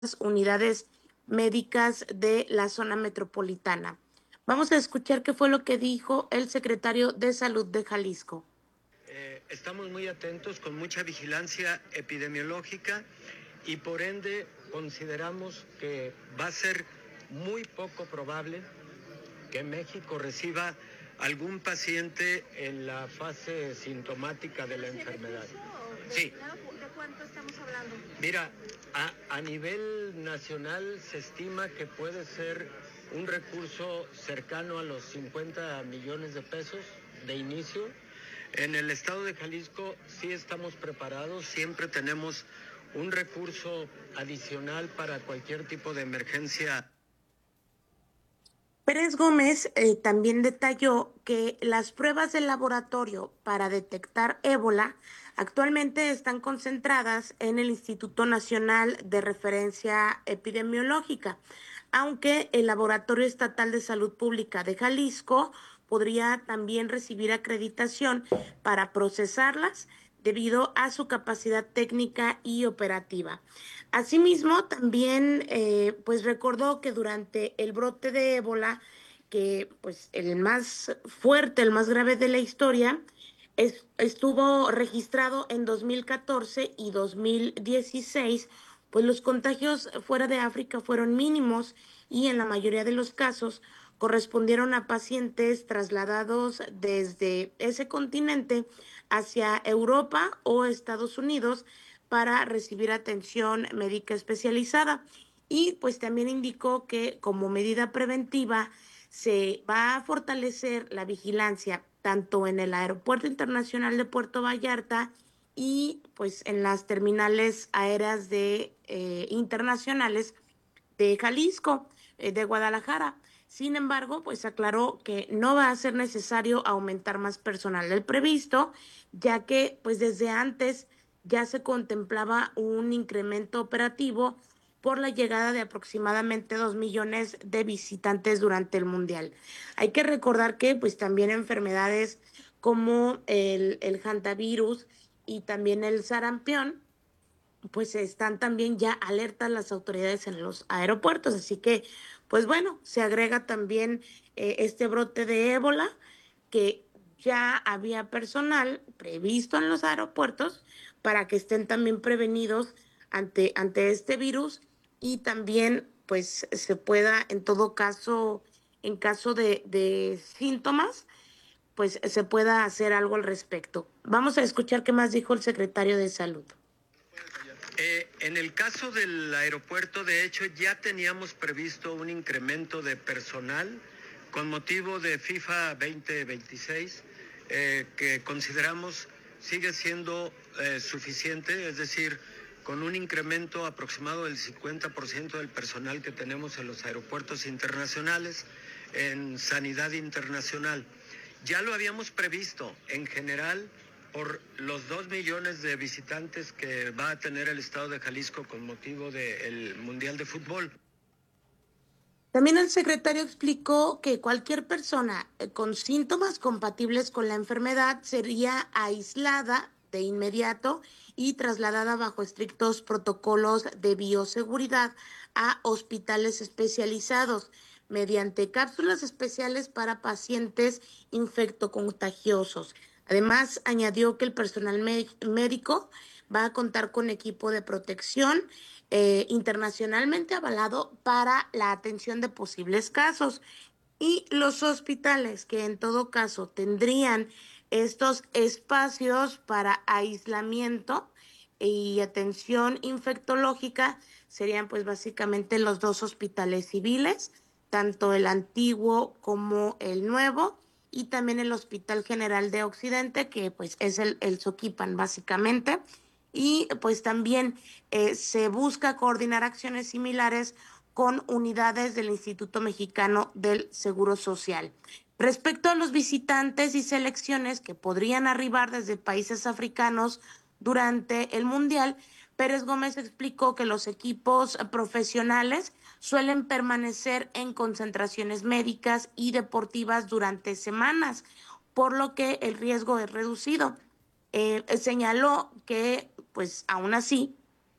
unidades médicas de la zona metropolitana. Vamos a escuchar qué fue lo que dijo el secretario de Salud de Jalisco. Estamos muy atentos, con mucha vigilancia epidemiológica y por ende consideramos que va a ser muy poco probable que México reciba algún paciente en la fase sintomática de la enfermedad. Sí. ¿De cuánto estamos hablando? Mira, a nivel nacional se estima que puede ser un recurso cercano a los 50 millones de pesos de inicio. En el estado de Jalisco sí estamos preparados, siempre tenemos un recurso adicional para cualquier tipo de emergencia. Pérez Gómez también detalló que las pruebas de laboratorio para detectar ébola actualmente están concentradas en el Instituto Nacional de Referencia Epidemiológica, aunque el Laboratorio Estatal de Salud Pública de Jalisco podría también recibir acreditación para procesarlas debido a su capacidad técnica y operativa. Asimismo, también pues recordó que durante el brote de ébola, que pues el más fuerte, el más grave de la historia, estuvo registrado en 2014 y 2016, pues los contagios fuera de África fueron mínimos y en la mayoría de los casos correspondieron a pacientes trasladados desde ese continente hacia Europa o Estados Unidos para recibir atención médica especializada. Y pues también indicó que como medida preventiva se va a fortalecer la vigilancia tanto en el Aeropuerto Internacional de Puerto Vallarta y pues en las terminales aéreas internacionales de Jalisco, de Guadalajara. Sin embargo, pues aclaró que no va a ser necesario aumentar más personal del previsto, ya que pues desde antes ya se contemplaba un incremento operativo por la llegada de aproximadamente 2 millones de visitantes durante el Mundial. Hay que recordar que pues también enfermedades como el hantavirus y también el sarampión pues están también ya alertas las autoridades en los aeropuertos. Así que, pues bueno, se agrega también este brote de ébola, que ya había personal previsto en los aeropuertos para que estén también prevenidos ante este virus y también pues se pueda en todo caso, en caso de síntomas, pues se pueda hacer algo al respecto. Vamos a escuchar qué más dijo el secretario de Salud. En el caso del aeropuerto, de hecho, ya teníamos previsto un incremento de personal con motivo de FIFA 2026, que consideramos sigue siendo suficiente, es decir, con un incremento aproximado del 50% del personal que tenemos en los aeropuertos internacionales, en sanidad internacional. Ya lo habíamos previsto en general por los 2 millones de visitantes que va a tener el estado de Jalisco con motivo del Mundial de Fútbol. También el secretario explicó que cualquier persona con síntomas compatibles con la enfermedad sería aislada de inmediato y trasladada bajo estrictos protocolos de bioseguridad a hospitales especializados mediante cápsulas especiales para pacientes infectocontagiosos. Además, añadió que el personal médico va a contar con equipo de protección internacionalmente avalado para la atención de posibles casos. Y los hospitales que en todo caso tendrían estos espacios para aislamiento y atención infectológica serían pues básicamente los dos hospitales civiles, tanto el antiguo como el nuevo, y también el Hospital General de Occidente, que pues es el Soquipan básicamente. Y pues también se busca coordinar acciones similares con unidades del Instituto Mexicano del Seguro Social. Respecto a los visitantes y selecciones que podrían arribar desde países africanos durante el Mundial, Pérez Gómez explicó que los equipos profesionales suelen permanecer en concentraciones médicas y deportivas durante semanas, por lo que el riesgo es reducido. Señaló que, pues aún así,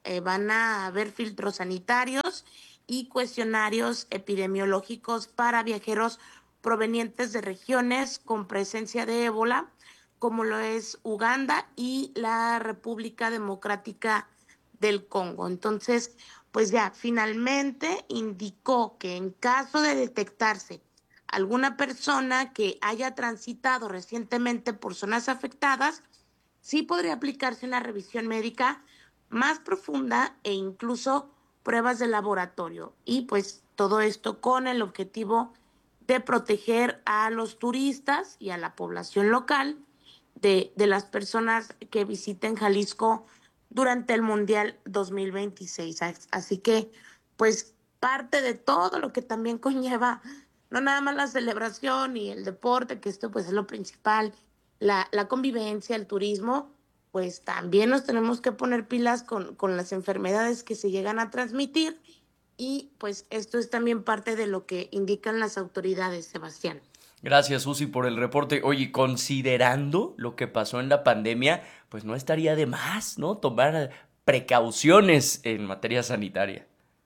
van a haber filtros sanitarios y cuestionarios epidemiológicos para viajeros provenientes de regiones con presencia de ébola, como lo es Uganda y la República Democrática del Congo. Entonces, pues ya finalmente indicó que en caso de detectarse alguna persona que haya transitado recientemente por zonas afectadas, sí podría aplicarse una revisión médica más profunda e incluso pruebas de laboratorio. Y pues todo esto con el objetivo de proteger a los turistas y a la población local de las personas que visiten Jalisco durante el Mundial 2026. Así que, pues, parte de todo lo que también conlleva, no nada más la celebración y el deporte, que esto pues es lo principal, la convivencia, el turismo, pues también nos tenemos que poner pilas con las enfermedades que se llegan a transmitir y pues esto es también parte de lo que indican las autoridades, Sebastián. Gracias, Susi, por el reporte. Oye, considerando lo que pasó en la pandemia, pues no estaría de más, ¿no? Tomar precauciones en materia sanitaria.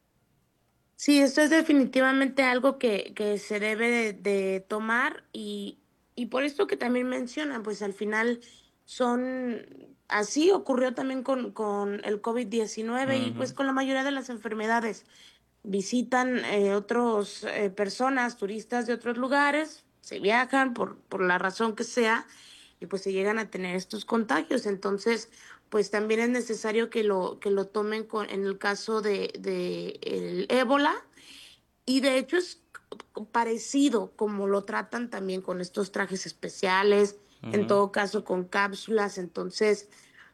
Sí, esto es definitivamente algo que se debe de tomar y por esto que también mencionan, pues al final son, así ocurrió también con el COVID-19 y pues Ujú. con la mayoría de las enfermedades. Visitan otras personas, turistas de otros lugares, se viajan por la razón que sea y pues se llegan a tener estos contagios. Entonces, pues también es necesario que lo tomen en el caso de el ébola y de hecho es parecido como lo tratan también con estos trajes especiales, en Ujú. todo caso con cápsulas. Entonces,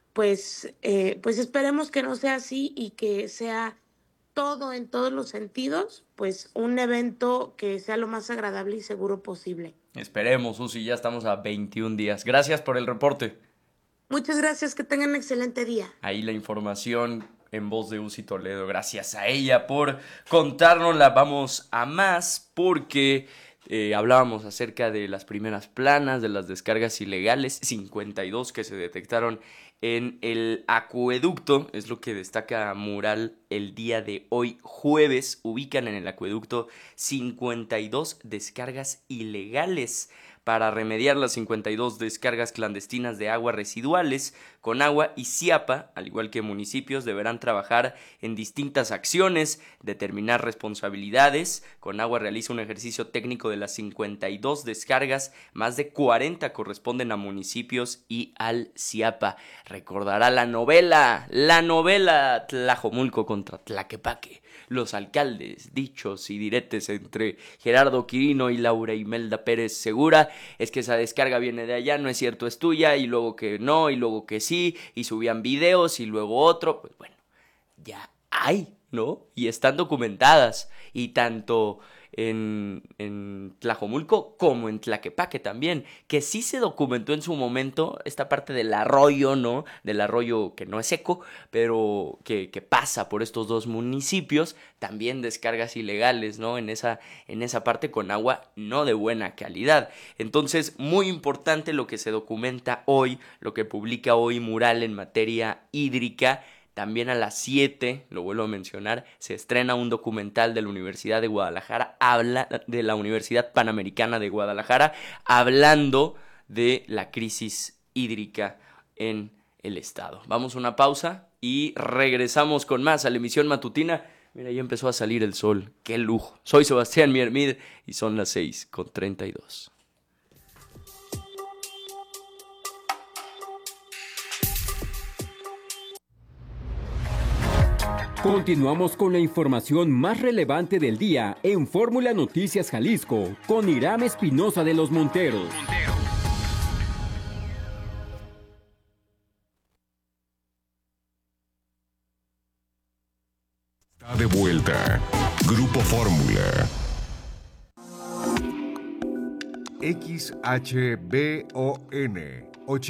pues esperemos que no sea así y que sea todo en todos los sentidos, pues un evento que sea lo más agradable y seguro posible. Esperemos, Susi, ya estamos a 21 días. Gracias por el reporte. Muchas gracias, que tengan un excelente día. Ahí la información en voz de Uzi Toledo. Gracias a ella por contárnosla. Vamos a más porque hablábamos acerca de las primeras planas, de las descargas ilegales, 52 que se detectaron en el acueducto. Es lo que destaca Mural el día de hoy, jueves. Ubican en el acueducto 52 descargas ilegales. Para remediar las 52 descargas clandestinas de aguas residuales, Conagua y CIAPA, al igual que municipios, deberán trabajar en distintas acciones, determinar responsabilidades. Conagua realiza un ejercicio técnico de las 52 descargas, más de 40 corresponden a municipios y al CIAPA. Recordará la novela Tlajomulco contra Tlaquepaque. Los alcaldes, dichos y diretes entre Gerardo Quirino y Laura Imelda Pérez Segura, es que esa descarga viene de allá, no es cierto, es tuya, y luego que no, y luego que sí, y subían videos, y luego otro, pues bueno, ya hay, ¿no? Y están documentadas, y tanto en Tlajomulco como en Tlaquepaque también, que sí se documentó en su momento esta parte del arroyo, ¿no? Del arroyo que no es seco, pero que pasa por estos dos municipios, también descargas ilegales, ¿no? En esa parte con agua no de buena calidad. Entonces, muy importante lo que se documenta hoy, lo que publica hoy Mural en materia hídrica. También a las 7, lo vuelvo a mencionar, se estrena un documental de la Universidad de Guadalajara, de la Universidad Panamericana de Guadalajara, hablando de la crisis hídrica en el estado. Vamos a una pausa y regresamos con más a la emisión matutina. Mira, ya empezó a salir el sol. ¡Qué lujo! Soy Sebastián Miermid y son las 6:32. Continuamos con la información más relevante del día en Fórmula Noticias Jalisco con Iram Espinosa de los Monteros. Está de vuelta. Grupo Fórmula. XHBON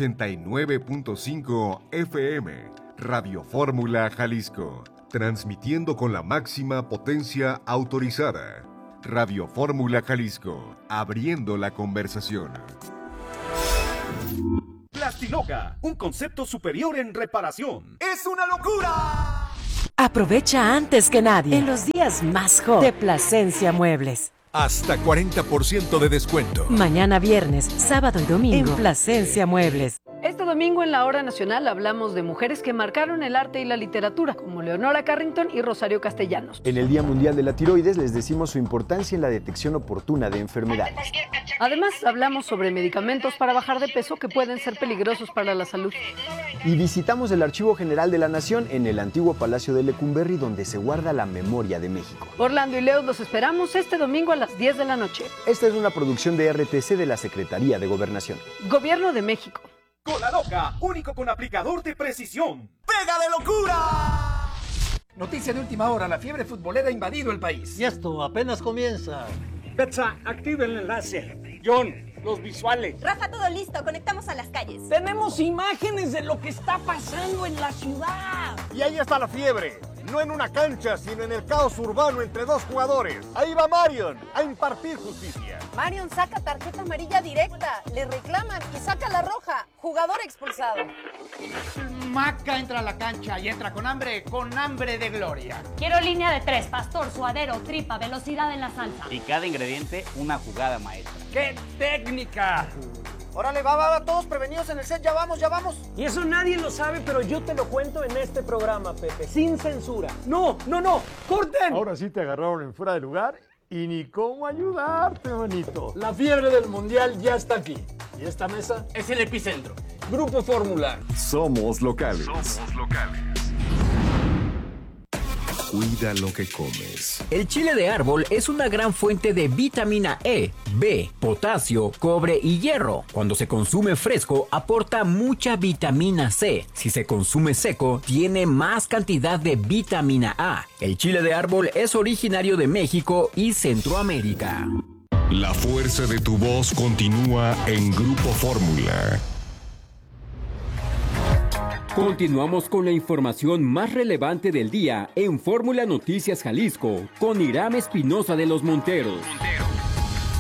89.5 FM. Radio Fórmula Jalisco. Transmitiendo con la máxima potencia autorizada. Radio Fórmula Jalisco, abriendo la conversación. Plastiloca, un concepto superior en reparación. ¡Es una locura! Aprovecha antes que nadie en los días más hot de Plasencia Muebles. Hasta 40% de descuento. Mañana viernes, sábado y domingo en Plasencia Muebles. Este domingo en la Hora Nacional hablamos de mujeres que marcaron el arte y la literatura, como Leonora Carrington y Rosario Castellanos. En el Día Mundial de la Tiroides les decimos su importancia en la detección oportuna de enfermedades. Además, hablamos sobre medicamentos para bajar de peso que pueden ser peligrosos para la salud. Y visitamos el Archivo General de la Nación en el antiguo Palacio de Lecumberri, donde se guarda la memoria de México. Orlando y Leo los esperamos este domingo a las 10 de la noche. Esta es una producción de RTC de la Secretaría de Gobernación. Gobierno de México. Cola Loca, único con aplicador de precisión. ¡Pega de locura! Noticia de última hora, la fiebre futbolera ha invadido el país. Y esto apenas comienza. Betsa, activa el enlace. John, los visuales. Rafa, todo listo, conectamos a las calles. Tenemos imágenes de lo que está pasando en la ciudad. Y ahí está la fiebre. No en una cancha, sino en el caos urbano entre dos jugadores. Ahí va Marion a impartir justicia. Marion saca tarjeta amarilla directa, le reclaman y saca la roja. Jugador expulsado. Maca entra a la cancha y entra con hambre de gloria. Quiero línea de 3, pastor, suadero, tripa, velocidad en la salsa. Y cada ingrediente, una jugada maestra. ¡Qué técnica! Órale, va, todos prevenidos en el set, ya vamos. Y eso nadie lo sabe, pero yo te lo cuento en este programa, Pepe, sin censura. No, corten. Ahora sí te agarraron en fuera de lugar y ni cómo ayudarte, manito. La fiebre del mundial ya está aquí. Y esta mesa Es el epicentro. Grupo Fórmula. Somos locales. Cuida lo que comes. El chile de árbol es una gran fuente de vitamina E, B, potasio, cobre y hierro. Cuando se consume fresco, aporta mucha vitamina C. Si se consume seco, tiene más cantidad de vitamina A. El chile de árbol es originario de México y Centroamérica. La fuerza de tu voz continúa en Grupo Fórmula. Continuamos con la información más relevante del día en Fórmula Noticias Jalisco con Irán Espinosa de los Monteros.